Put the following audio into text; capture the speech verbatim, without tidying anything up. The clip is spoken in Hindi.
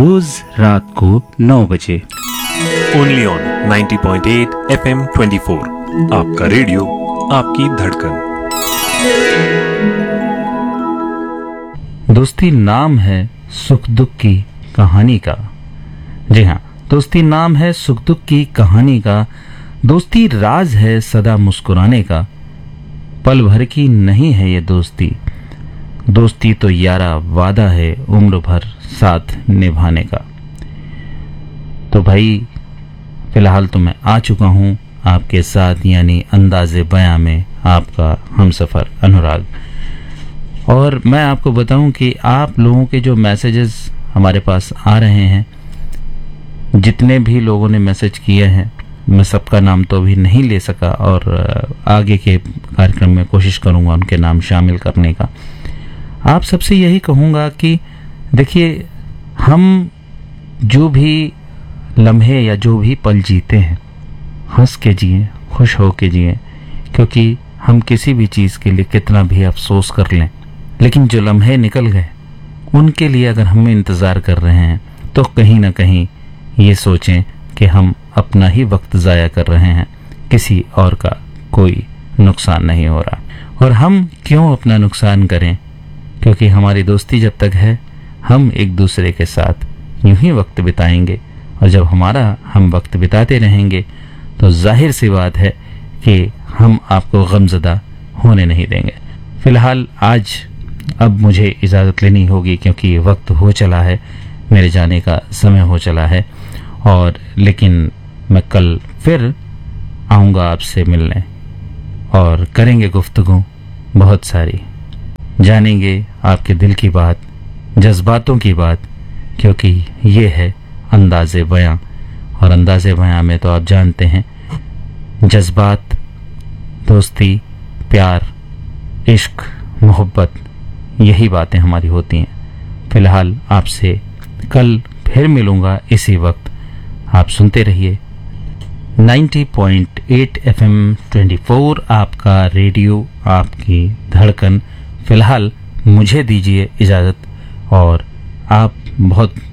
रोज रात को नौ बजे only on ninety point eight F M twenty four, आपका रेडियो, आपकी धड़कन। दोस्ती नाम है सुख दुख की कहानी का। जी हाँ, दोस्ती नाम है सुख दुख की कहानी का। दोस्ती राज है सदा मुस्कुराने का। पल भर की नहीं है ये दोस्ती, दोस्ती तो यारा वादा है उम्र भर साथ निभाने का। तो भाई फिलहाल तो मैं आ चुका हूँ आपके साथ, यानी अंदाज़े बयां में आपका हमसफ़र अनुराग। और मैं आपको बताऊं कि आप लोगों के जो मैसेजेस हमारे पास आ रहे हैं, जितने भी लोगों ने मैसेज किए हैं, मैं सबका नाम तो अभी नहीं ले सका और आगे के कार्यक्रम में कोशिश करूंगा उनके नाम शामिल करने का। आप सबसे यही कहूँगा कि देखिए, हम जो भी लम्हे या जो भी पल जीते हैं, हंस के जिए, खुश हो के जिए, क्योंकि हम किसी भी चीज़ के लिए कितना भी अफसोस कर लें, लेकिन जो लम्हे निकल गए उनके लिए अगर हम इंतज़ार कर रहे हैं तो कहीं ना कहीं ये सोचें कि हम अपना ही वक्त ज़ाया कर रहे हैं, किसी और का कोई नुकसान नहीं हो रहा। और हम क्यों अपना नुकसान करें, क्योंकि हमारी दोस्ती जब तक है हम एक दूसरे के साथ यूं ही वक्त बिताएंगे, और जब हमारा हम वक्त बिताते रहेंगे तो जाहिर सी बात है कि हम आपको गमज़दा होने नहीं देंगे। फ़िलहाल आज अब मुझे इजाज़त लेनी होगी, क्योंकि वक्त हो चला है, मेरे जाने का समय हो चला है। और लेकिन मैं कल फिर आऊँगा आपसे मिलने और करेंगे गुफ्तगू बहुत सारी, जानेंगे आपके दिल की बात, जज्बातों की बात, क्योंकि ये है अंदाज़े बयां। और अंदाज़े बयां में तो आप जानते हैं, जज्बात, दोस्ती, प्यार, इश्क, मोहब्बत, यही बातें हमारी होती हैं। फ़िलहाल आपसे कल फिर मिलूँगा इसी वक्त। आप सुनते रहिए ninety point eight F M twenty four, आपका रेडियो, आपकी धड़कन। फ़िलहाल मुझे दीजिए इजाज़त और आप बहुत